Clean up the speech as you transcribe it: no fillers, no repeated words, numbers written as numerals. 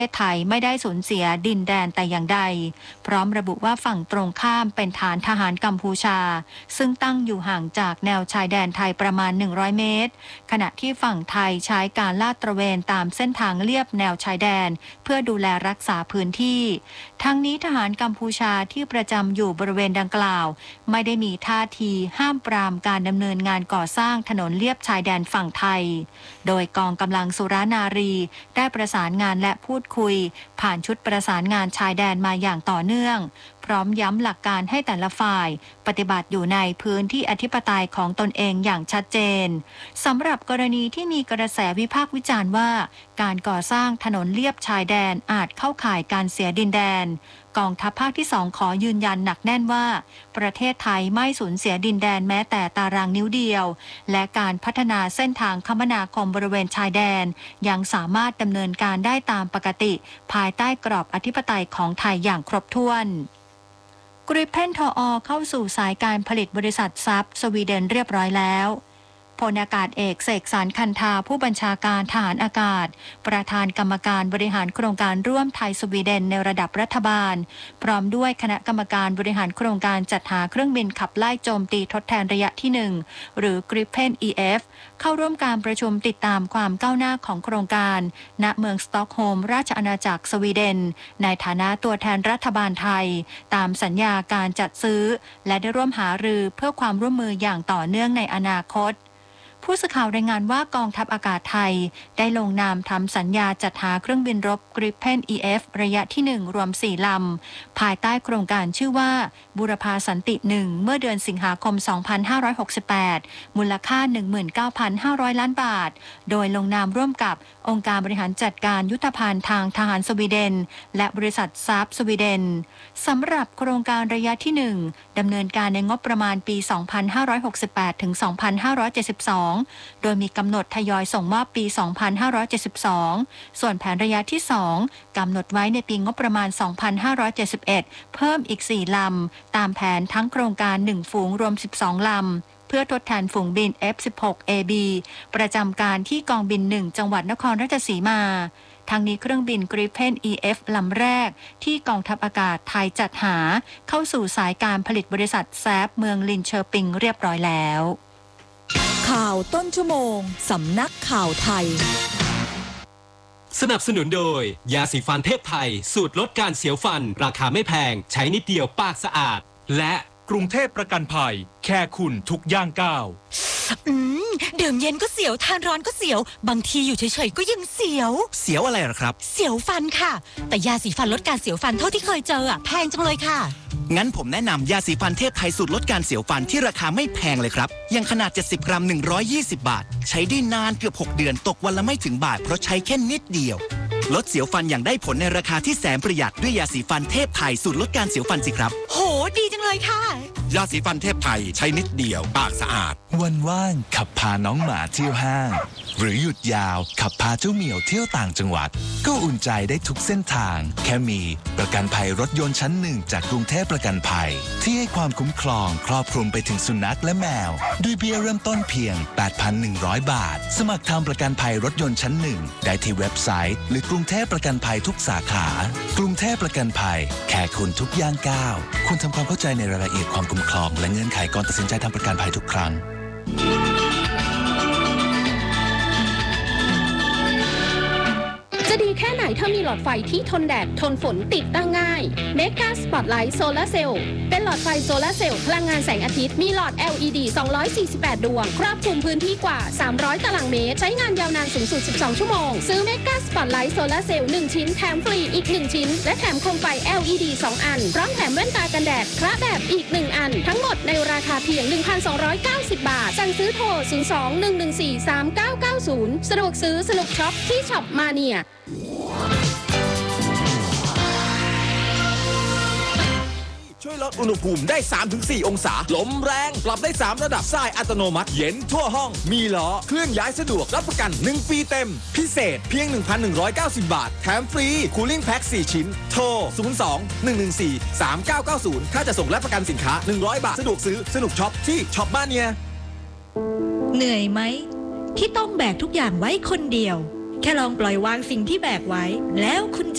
ประเทศไทยไม่ได้สูญเสียดินแดนแต่อย่างใดพร้อมระบุว่าฝั่งตรงข้ามเป็นฐานทหารกัมพูชาซึ่งตั้งอยู่ห่างจากแนวชายแดนไทยประมาณ100เมตรขณะที่ฝั่งไทยใช้การลาดตระเวนตามเส้นทางเลียบแนวชายแดนเพื่อดูแลรักษาพื้นที่ทั้งนี้ทหารกัมพูชาที่ประจำอยู่บริเวณดังกล่าวไม่ได้มีท่าทีห้ามปรามการดำเนินงานก่อสร้างถนนเลียบชายแดนฝั่งไทยโดยกองกำลังสุรานารีได้ประสานงานและพูดคุยผ่านชุดประสานงานชายแดนมาอย่างต่อเนื่องพร้อมย้ำหลักการให้แต่ละฝ่ายปฏิบัติอยู่ในพื้นที่อธิปไตยของตนเองอย่างชัดเจนสำหรับกรณีที่มีกระแสวิพากษ์วิจารณ์ว่าการก่อสร้างถนนเลียบชายแดนอาจเข้าข่ายการเสียดินแดนกองทัพภาคที่2ขอยืนยันหนักแน่นว่าประเทศไทยไม่สูญเสียดินแดนแม้แต่ตารางนิ้วเดียวและการพัฒนาเส้นทางคมนาคมบริเวณชายแดนยังสามารถดำเนินการได้ตามปกติภายใต้กรอบอธิปไตยของไทยอย่างครบถ้วนกริปเพนทอเข้าสู่สายการผลิตบริษัทซับสวีเดนเรียบร้อยแล้วพลอากาศเอกเสกสรรคันธาผู้บัญชาการทหารอากาศประธานกรรมการบริหารโครงการร่วมไทยสวีเดนในระดับรัฐบาลพร้อมด้วยคณะกรรมการบริหารโครงการจัดหาเครื่องบินขับไล่โจมตีทดแทนระยะที่1หรือ Gripen EF เข้าร่วมการประชุมติดตามความก้าวหน้าของโครงการณเมืองสต็อกโฮล์มราชอาณาจักรสวีเดนในฐานะตัวแทนรัฐบาลไทยตามสัญญาการจัดซื้อและได้ร่วมหารือเพื่อความร่วมมืออย่างต่อเนื่องในอนาคตผู้สื่อข่าวรายงานว่ากองทัพอากาศไทยได้ลงนามทำสัญญาจัดหาเครื่องบินรบ Gripen EF ระยะที่1รวม4ลำภายใต้โครงการชื่อว่าบูรพาสันติ1เมื่อเดือนสิงหาคม2568มูลค่า 19,500 ล้านบาทโดยลงนามร่วมกับองค์การบริหารจัดการยุทธภัณฑ์ทางทหารสวีเดนและบริษัทซับสวีเดนสำหรับโครงการระยะที่1ดำเนินการในงบประมาณปี2568ถึง2572โดยมีกำหนดทยอยส่งมอบปี2572ส่วนแผนระยะที่2กำหนดไว้ในปีงบประมาณ2571เพิ่มอีก4ลำตามแผนทั้งโครงการ1ฝูงรวม12ลำเพื่อทดแทนฝูงบิน F-16AB ประจำการที่กองบิน1จังหวัดนครราชสีมาทางนี้เครื่องบิน Gripen EF ลำแรกที่กองทัพอากาศไทยจัดหาเข้าสู่สายการผลิตบริษัทแซฟเมืองลินเชอร์ปิงเรียบร้อยแล้วข่าวต้นชั่วโมงสำนักข่าวไทยสนับสนุนโดยยาสีฟันเทพไทยสูตรลดการเสียวฟันราคาไม่แพงใช้นิดเดียวปากสะอาดและกรุงเทพประกันภัยแค่คุณทุกย่างก้าวดื่มเย็นก็เสียวทานร้อนก็เสียวบางทีอยู่เฉยๆก็ยังเสียวอะไรหรอครับเสียวฟันค่ะแต่ยาสีฟันลดการเสียวฟันเท่าที่เคยเจอแพงจังเลยค่ะงั้นผมแนะนำยาสีฟันเทพไทยสูตรลดการเสียวฟันที่ราคาไม่แพงเลยครับยังขนาด70กรัม120บาทใช้ได้นานเกือบ6เดือนตกวันละไม่ถึงบาทเพราะใช้แค่นิดเดียวลดเสียวฟันอย่างได้ผลในราคาที่แสนประหยัดด้วยยาสีฟันเทพไทยสูตรลดการเสียวฟันสิครับโหดีจังเลยค่ะยาสีฟันเทพไทยใช้นิดเดียวปากสะอาดวันว่างขับพาน้องหมาเที่ยวห้างหรือหยุดยาวขับพาเจ้าเหมียวเที่ยวต่างจังหวัดก็อุ่นใจได้ทุกเส้นทางแค่มีประกันภัยรถยนต์ชั้น1จากกรุงเทพประกันภัยที่ให้ความคุ้มครองครอบคลุมไปถึงสุนัขและแมวด้วยเบี้ยเริ่มต้นเพียง 8,100 บาทสมัครทำประกันภัยรถยนต์ชั้น1ได้ที่เว็บไซต์หรือกรุงเทพประกันภัยทุกสาขากรุงเทพประกันภัยแค่คุณทุกย่างก้าวคุณทำความเข้าใจในรายละเอียดความคุ้มครองและเงื่อนไขก่อนตัดสินใจทำประกันภัยทุกครั้งจะดีแค่ไหนถ้ามีหลอดไฟที่ทนแดดทนฝนติดตั้งง่าย Mega Spotlight Solar Cell เป็นหลอดไฟโซลาร์เซลล์พลังงานแสงอาทิตย์มีหลอด LED 248 ดวงครอบคลุมพื้นที่กว่า300ตารางเมตรใช้งานยาวนานสูงสุด12ชั่วโมงซื้อ Mega Spotlight Solar Cell 1ชิ้นแถมฟรีอีก1ชิ้นและแถมโคมไฟ LED 2 อันพร้อมแถมแว่นตากันแดดพระแบบอีก1อันทั้งหมดในราคาเพียง 1,290 บาทสั่งซื้อโทร 02-114-3990 สะดวกซื้อสนุกช็อปที่ช็อปมาเนียช่วยลดอุณหภูมิได้ 3-4 องศาลมแรงปรับได้3ระดับทรายอัตโนมัติเย็นทั่วห้องมีล้อเคลื่อนย้ายสะดวกรับประกัน1ปีเต็มพิเศษเพียง 1,190 บาทแถมฟรีคูลิ่งแพ็ค4ชิ้นโทร 02-114-3990 ถ้าจะส่งและประกันสินค้า100 บาทสะดวกซื้อสนุกช็อปที่ช็อปบ้านเนียเหนื่อยไหมที่ต้องแบกทุกอย่างไว้คนเดียวแค่ลองปล่อยวางสิ่งที่แบกไว้แล้วคุณจะ